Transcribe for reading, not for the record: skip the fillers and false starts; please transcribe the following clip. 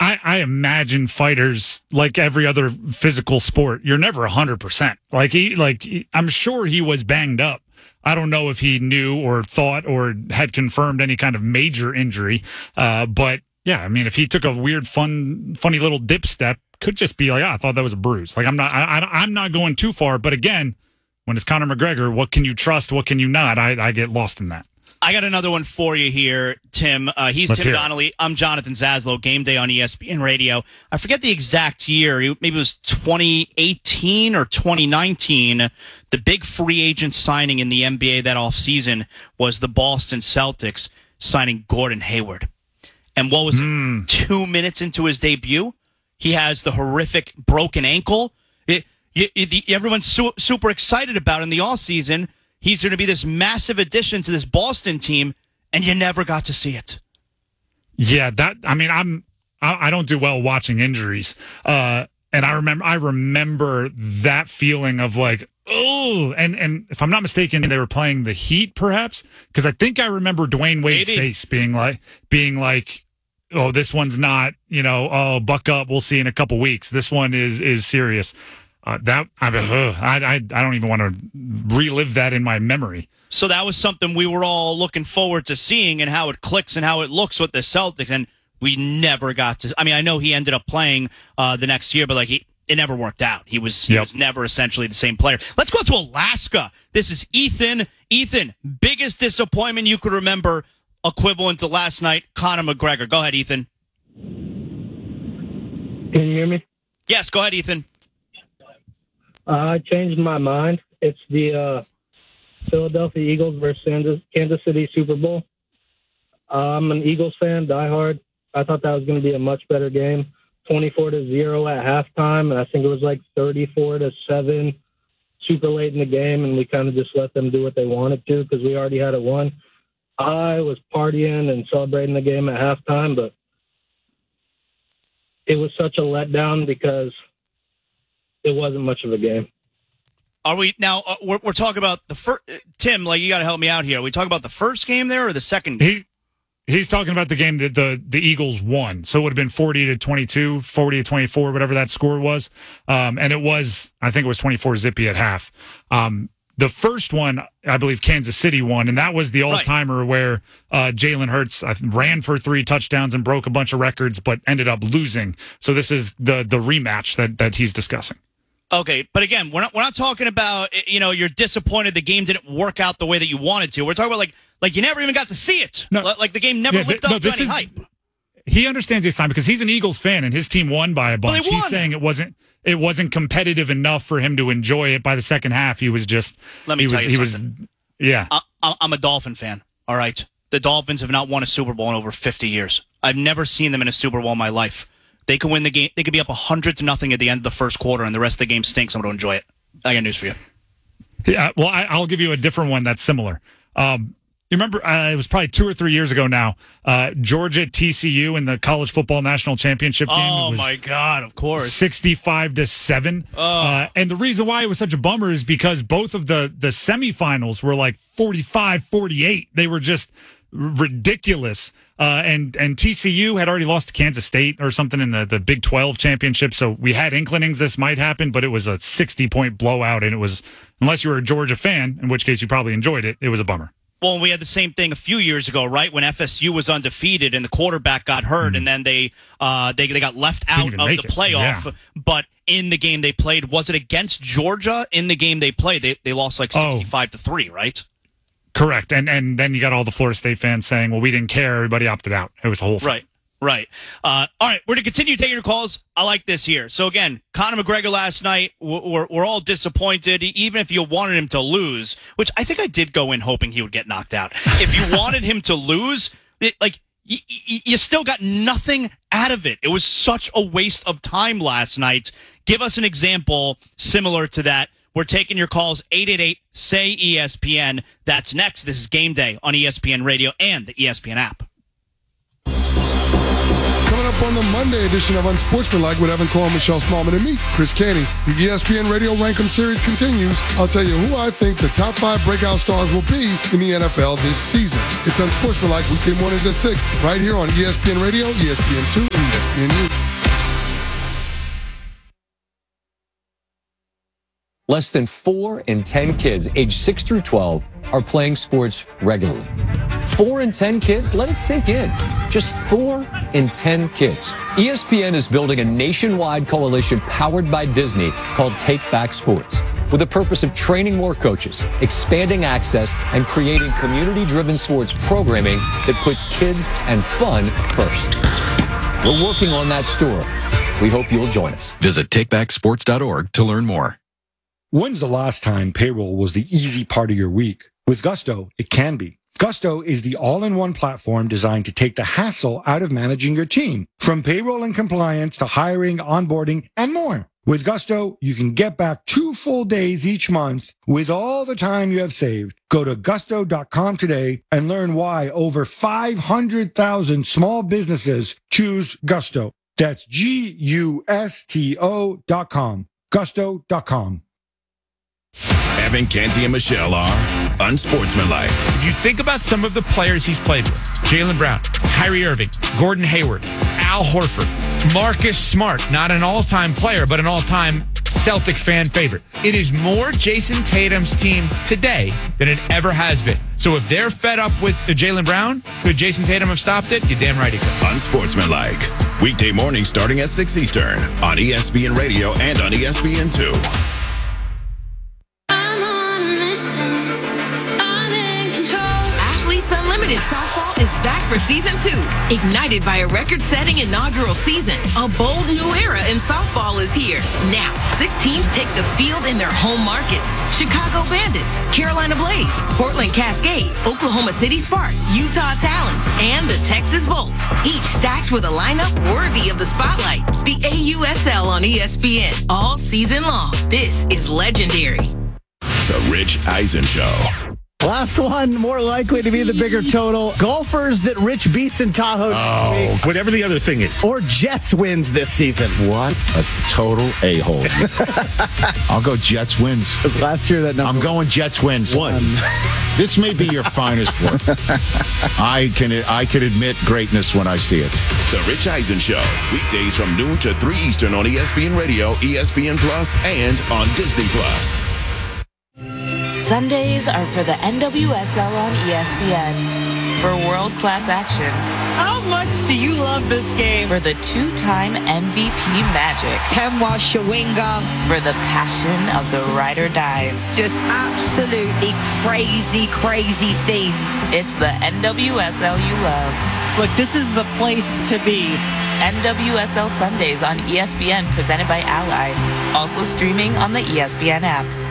I imagine fighters, like every other physical sport, you're never 100%. I'm sure he was banged up. I don't know if he knew or thought or had confirmed any kind of major injury. But yeah, I mean, if he took a weird, funny little dip step, could just be like, I thought that was a bruise. Like, I'm not going too far. But again, when it's Conor McGregor, what can you trust? What can you not? I get lost in that. I got another one for you here, Tim. He's Tim Donnelly. I'm Jonathan Zaslow. Game Day on ESPN Radio. I forget the exact year. Maybe it was 2018 or 2019. The big free agent signing in the NBA that offseason was the Boston Celtics signing Gordon Hayward. And what was it? 2 minutes into his debut, he has the horrific broken ankle. Everyone's super excited about in the offseason. He's going to be this massive addition to this Boston team, and you never got to see it. Yeah, I don't do well watching injuries, and I remember that feeling of like, oh, and if I'm not mistaken, they were playing the Heat, perhaps, because I think I remember Dwayne Wade's face being like, oh, this one's not, oh, buck up, we'll see in a couple weeks. This one is serious. I don't even want to relive that in my memory. So that was something we were all looking forward to seeing and how it clicks and how it looks with the Celtics. And we never got to. I mean, I know he ended up playing the next year, but it never worked out. He was never essentially the same player. Let's go to Alaska. This is Ethan. Ethan, biggest disappointment you could remember, equivalent to last night, Conor McGregor. Go ahead, Ethan. Can you hear me? Yes, go ahead, Ethan. I changed my mind. It's the Philadelphia Eagles versus Kansas City Super Bowl. I'm an Eagles fan, diehard. I thought that was going to be a much better game. 24-0 at halftime, and I think it was like 34-7 super late in the game, and we kind of just let them do what they wanted to because we already had it won. I was partying and celebrating the game at halftime, but it was such a letdown because it wasn't much of a game. Are we now? We're talking about the first. Tim, you got to help me out here. Are we talking about the first game there or the second game? He's talking about the game that the Eagles won. So it would have been 40-22, 40-24, whatever that score was. And it was, I think it was 24 zippy at half. The first one, I believe Kansas City won, and that was the all-timer where Jalen Hurts ran for 3 touchdowns and broke a bunch of records, but ended up losing. So this is the rematch that he's discussing. Okay, but again, we're not talking about, you're disappointed the game didn't work out the way that you wanted to. We're talking about like you never even got to see it. No, like the game never lived up to any hype. He understands the assignment because he's an Eagles fan and his team won by a bunch. He's saying it wasn't competitive enough for him to enjoy it by the second half. He was just I'm a Dolphin fan. All right, the Dolphins have not won a Super Bowl in over 50 years. I've never seen them in a Super Bowl in my life. They can win the game. They could be up 100-0 at the end of the first quarter, and the rest of the game stinks. I'm going to enjoy it. I got news for you. Yeah, well, I'll give you a different one that's similar. You remember, it was probably 2 or 3 years ago now, Georgia TCU in the college football national championship game. Oh, my God, of course. 65-7. And the reason why it was such a bummer is because both of the semifinals were like 45-48. They were just ridiculous. And TCU had already lost to Kansas State or something in the Big 12 championship. So we had inklings this might happen, but it was a 60-point blowout. And it was, unless you were a Georgia fan, in which case you probably enjoyed it, it was a bummer. Well, we had the same thing a few years ago, right? When FSU was undefeated and the quarterback got hurt, and then they got left out of the playoff. Yeah. But in the game they played, was it against Georgia? In the game they played, they lost like 65-3, right? Correct. And then you got all the Florida State fans saying, well, we didn't care. Everybody opted out. It was a whole thing. Right. All right, we're going to continue taking your calls. I like this here. So, again, Conor McGregor last night, we're all disappointed, even if you wanted him to lose, which I think I did go in hoping he would get knocked out. If you wanted him to lose, you still got nothing out of it. It was such a waste of time last night. Give us an example similar to that. We're taking your calls, 888-SAY-ESPN. That's next. This is Game Day on ESPN Radio and the ESPN app. Coming up on the Monday edition of Unsportsmanlike with Evan Cohen, Michelle Smallman, and me, Chris Canty. The ESPN Radio Rankum Series continues. I'll tell you who I think the top 5 breakout stars will be in the NFL this season. It's Unsportsmanlike. Weekday mornings at 6, right here on ESPN Radio, ESPN2, and ESPNU. Less than 4 in 10 kids aged 6 through 12 are playing sports regularly. 4 in 10 kids? Let it sink in. Just 4 in 10 kids. ESPN is building a nationwide coalition powered by Disney called Take Back Sports, with the purpose of training more coaches, expanding access, and creating community-driven sports programming that puts kids and fun first. We're working on that story. We hope you'll join us. Visit takebacksports.org to learn more. When's the last time payroll was the easy part of your week? With Gusto, it can be. Gusto is the all-in-one platform designed to take the hassle out of managing your team, from payroll and compliance to hiring, onboarding, and more. With Gusto, you can get back 2 full days each month with all the time you have saved. Go to gusto.com today and learn why over 500,000 small businesses choose Gusto. That's Gusto.com. Gusto.com. Evan, Canty, and Michelle are unsportsmanlike. If you think about some of the players he's played with, Jaylen Brown, Kyrie Irving, Gordon Hayward, Al Horford, Marcus Smart, not an all-time player, but an all-time Celtic fan favorite. It is more Jason Tatum's team today than it ever has been. So if they're fed up with Jaylen Brown, could Jason Tatum have stopped it? You're damn right he could. Unsportsmanlike. Weekday mornings starting at 6 Eastern on ESPN Radio and on ESPN2. Softball is back for season 2. Ignited by a record-setting inaugural season, a bold new era in softball is here. Now, 6 teams take the field in their home markets. Chicago Bandits, Carolina Blaze, Portland Cascade, Oklahoma City Sparks, Utah Talons, and the Texas Volts. Each stacked with a lineup worthy of the spotlight. The AUSL on ESPN all season long. This is legendary. The Rich Eisen Show. Last one, more likely to be the bigger total. Golfers that Rich beats in Tahoe next week. Whatever the other thing is. Or Jets wins this season. What a total a-hole. I'll go Jets wins. Because last year that number... I'm going Jets wins. One. This may be your finest work. I can admit greatness when I see it. The Rich Eisen Show. Weekdays from noon to 3 Eastern on ESPN Radio, ESPN Plus, and on Disney Plus. Sundays are for the NWSL on ESPN. For world-class action. How much do you love this game? For the 2-time MVP magic. Temwa Shawinga. For the passion of the ride or dies. Just absolutely crazy, crazy scenes. It's the NWSL you love. Look, this is the place to be. NWSL Sundays on ESPN, presented by Ally. Also streaming on the ESPN app.